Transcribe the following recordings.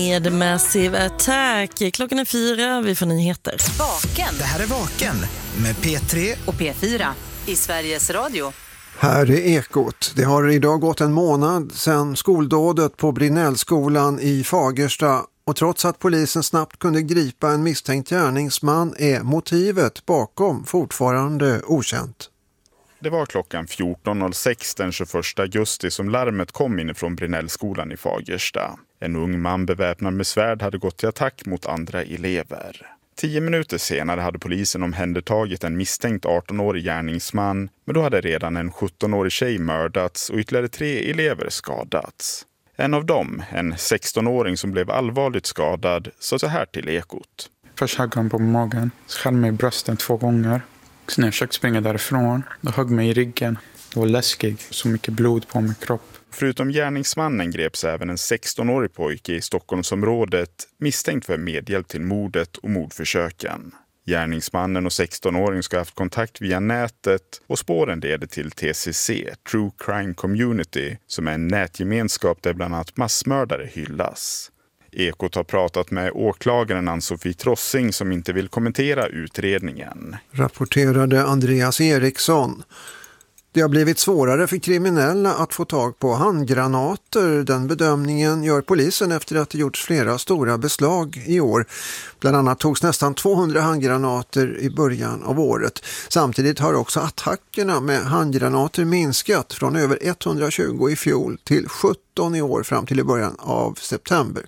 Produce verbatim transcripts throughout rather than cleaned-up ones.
Med Massive Attack. Klockan är fyra, vi får nyheter. Vaken. Det här är Vaken med P tre och P fyra i Sveriges Radio. Här är Ekot. Det har idag gått en månad sedan skoldådet på Brinnellskolan i Fagersta, och trots att polisen snabbt kunde gripa en misstänkt gärningsman är motivet bakom fortfarande okänt. Det var klockan fjorton noll sex den tjugoförsta augusti som larmet kom inifrån Brinnellskolan i Fagersta. En ung man beväpnad med svärd hade gått till attack mot andra elever. Tio minuter senare hade polisen omhändertagit en misstänkt arton-årig gärningsman, men då hade redan en sjutton-årig tjej mördats och ytterligare tre elever skadats. En av dem, en sexton-åring som blev allvarligt skadad, sa så här till Ekot. Först högg han på magen, skall mig i brösten två gånger. Så när jag försökte springa därifrån, då högg mig i ryggen. Det var läskigt, så mycket blod på min kropp. Förutom gärningsmannen greps även en sexton-årig pojke i Stockholmsområdet misstänkt för medhjälp till mordet och mordförsöken. Gärningsmannen och sexton-åringen ska ha haft kontakt via nätet och spåren leder till T C C, True Crime Community, som är en nätgemenskap där bland annat massmördare hyllas. Ekot har pratat med åklagaren Ann-Sofie Trossing som inte vill kommentera utredningen. Rapporterade Andreas Eriksson. Det har blivit svårare för kriminella att få tag på handgranater. Den bedömningen gör polisen efter att det gjorts flera stora beslag i år. Bland annat togs nästan tvåhundra handgranater i början av året. Samtidigt har också attackerna med handgranater minskat från över etthundratjugo i fjol till sjutton i år fram till i början av september.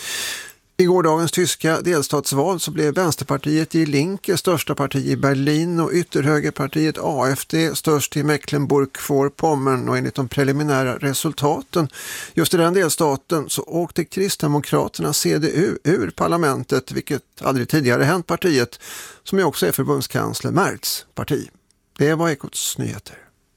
I gårdagens tyska delstatsval så blev Vänsterpartiet Die Linke största parti i Berlin och ytterhögerpartiet A F D störst i Mecklenburg-Vorpommern, och enligt de preliminära resultaten just i den delstaten så åkte Kristdemokraterna C D U ur parlamentet, vilket aldrig tidigare hänt partiet, som ju också är förbundskansler Merz parti. Det var Ekots nyheter.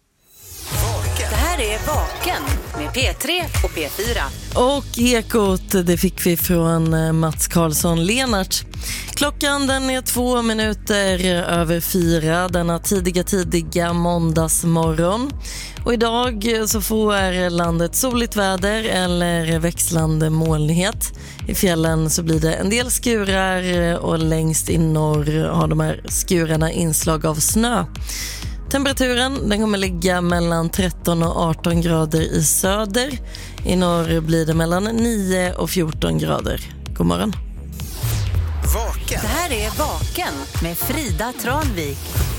Det här är Vaken med P tre och P fyra. Och Ekot, det fick vi från Mats Karlsson Lenart. Klockan den är två minuter över fyra denna tidiga tidiga måndagsmorgon. Och idag så får landet soligt väder eller växlande molnighet. I fjällen så blir det en del skurar och längst i norr har de här skurarna inslag av snö. Temperaturen den kommer ligga mellan tretton och arton grader i söder. I norr blir det mellan nio och fjorton grader. God morgon. Vaken. Det här är Vaken med Frida Tranvik.